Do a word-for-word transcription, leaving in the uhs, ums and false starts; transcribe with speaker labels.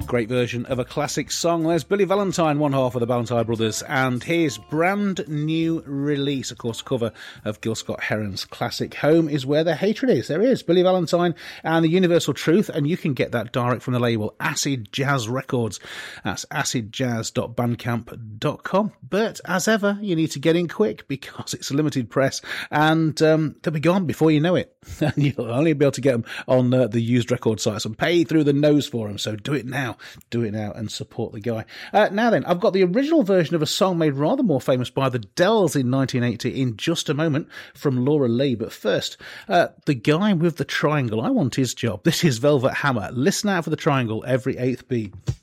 Speaker 1: great version of a classic song. There's Billy Valentine, one half of the Valentine Brothers, and his brand new release, of course, a cover of Gil Scott-Heron's classic Home Is Where the Hatred Is. There is Billy Valentine and the Universal Truth, and you can get that direct from the label Acid Jazz Records. That's acid jazz dot bandcamp dot com. But as ever, you need to get in quick because it's a limited press, and um, they'll be gone before you know it. And you'll only be able to get them on uh, the used record sites and pay through the nose for them. So do it now. Do it now and support the guy. Uh, now then, I've got the original version of a song made rather more famous by the Dells in nineteen eighty in just a moment from Laura Lee. But first, uh, the guy with the triangle. I want his job. This is Velvet Hammer. Listen out for the triangle every eighth beat.